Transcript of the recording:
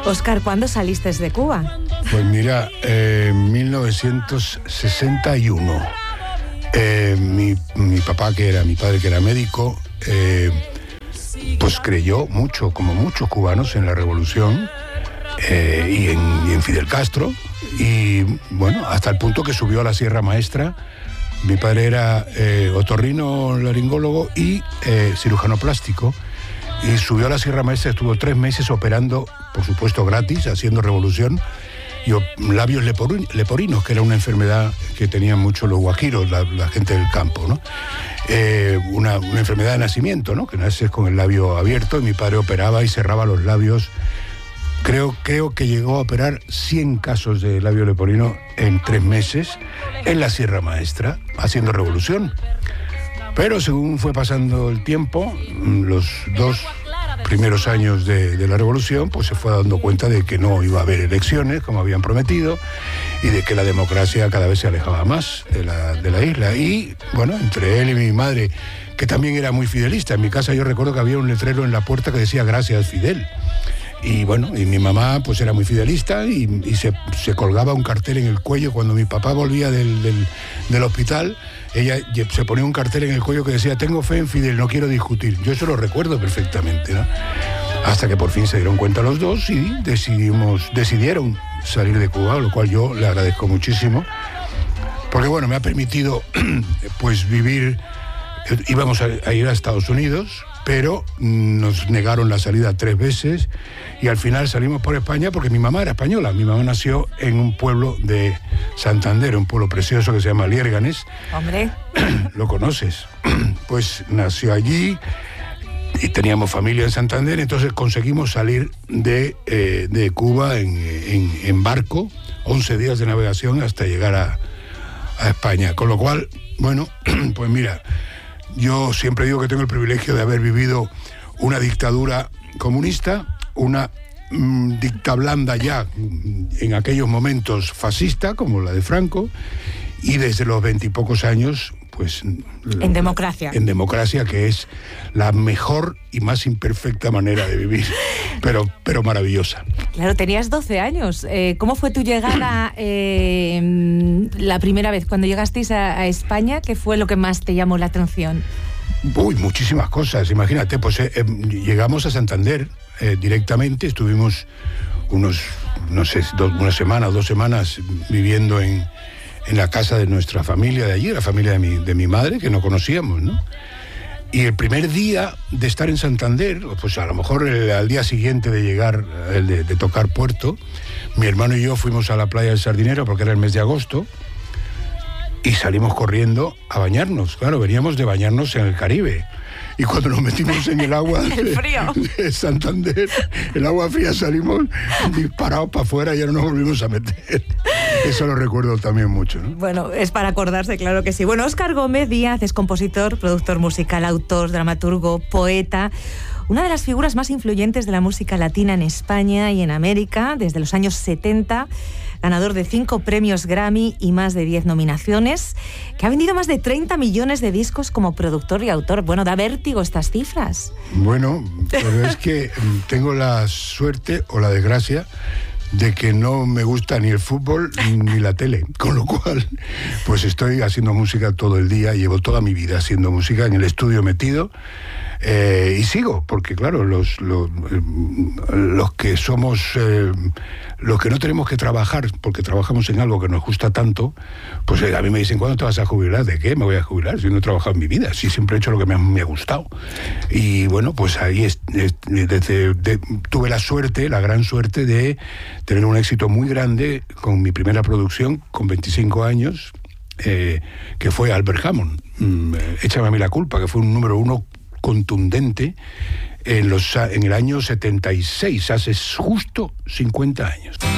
Óscar, ¿cuándo saliste de Cuba? Pues mira, en 1961. Mi papá, mi padre que era médico, pues creyó mucho, como muchos cubanos, en la revolución y en Fidel Castro. Y bueno, hasta el punto que subió a la Sierra Maestra. Mi padre era otorrino laringólogo y cirujano plástico. Y subió a la Sierra Maestra, estuvo 3 meses operando, por supuesto gratis, haciendo revolución, y labios leporinos, que era una enfermedad que tenían mucho los guajiros, la gente del campo, ¿no? Una enfermedad de nacimiento, ¿no? Que naces con el labio abierto, y mi padre operaba y cerraba los labios. Creo que llegó a operar 100 casos de labio leporino en 3 meses en la Sierra Maestra, haciendo revolución. Pero según fue pasando el tiempo, los 2 primeros años de la revolución, pues se fue dando cuenta de que no iba a haber elecciones, como habían prometido, y de que la democracia cada vez se alejaba más de la isla. Y, bueno, entre él y mi madre, que también era muy fidelista. En mi casa yo recuerdo que había un letrero en la puerta que decía "Gracias, Fidel". Y bueno, y mi mamá pues era muy fidelista y se colgaba un cartel en el cuello. Cuando mi papá volvía del hospital, ella se ponía un cartel en el cuello que decía "Tengo fe en Fidel, no quiero discutir". Yo eso lo recuerdo perfectamente, ¿no? Hasta que por fin se dieron cuenta los dos y decidieron salir de Cuba, lo cual yo le agradezco muchísimo. Porque bueno, me ha permitido pues vivir. Íbamos a ir a Estados Unidos, pero nos negaron la salida 3 veces y al final salimos por España porque mi mamá era española. Mi mamá nació en un pueblo de Santander, un pueblo precioso que se llama Liérganes. Hombre. ¿Lo conoces? Pues nació allí y teníamos familia en Santander, entonces conseguimos salir de Cuba en barco, 11 días de navegación hasta llegar a España. Con lo cual, bueno, pues mira, yo siempre digo que tengo el privilegio de haber vivido una dictadura comunista, una dictablanda ya en aquellos momentos fascista, como la de Franco, y desde los 20 y pocos años, pues... En democracia. En democracia, que es la mejor y más imperfecta manera de vivir, pero maravillosa. Claro, tenías 12 años. ¿Cómo fue tu llegada la primera vez? Cuando llegasteis a España, ¿qué fue lo que más te llamó la atención? Uy, muchísimas cosas. Imagínate, pues llegamos a Santander directamente, estuvimos una semana o 2 semanas viviendo en la casa de nuestra familia de allí, la familia de mi madre, que no conocíamos, ¿no? Y el primer día de estar en Santander, pues a lo mejor al día siguiente de llegar, de tocar puerto, mi hermano y yo fuimos a la playa del Sardinero porque era el mes de agosto y salimos corriendo a bañarnos. Claro, veníamos de bañarnos en el Caribe. Y cuando nos metimos en el agua de Santander, el agua fría, salimos disparados para afuera y ya no nos volvimos a meter. Eso lo recuerdo también mucho, ¿no? Bueno, es para acordarse, claro que sí. Bueno, Óscar Gómez Díaz es compositor, productor musical, autor, dramaturgo, poeta, una de las figuras más influyentes de la música latina en España y en América desde los años 70, ganador de 5 premios Grammy y más de 10 nominaciones, que ha vendido más de 30 millones de discos como productor y autor. Bueno, da vértigo estas cifras. Bueno, pero es que tengo la suerte o la desgracia de que no me gusta ni el fútbol ni la tele, con lo cual pues estoy haciendo música todo el día, llevo toda mi vida haciendo música en el estudio metido, y sigo, porque claro, los que somos, los que no tenemos que trabajar, porque trabajamos en algo que nos gusta tanto, pues a mí me dicen, ¿cuándo te vas a jubilar? ¿De qué me voy a jubilar? Si no he trabajado en mi vida, si siempre he hecho lo que me ha gustado. Y bueno, pues ahí tuve la suerte, la gran suerte de tener un éxito muy grande con mi primera producción, con 25 años, que fue Albert Hammond, Échame a mí la culpa, que fue un número 1 contundente en el año 76, hace justo 50 años.